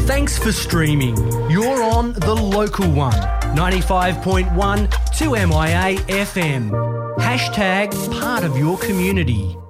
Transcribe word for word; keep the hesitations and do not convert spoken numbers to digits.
Thanks for streaming. You're on The Local One, ninety-five point one two M I A F M. Hashtag part of your community.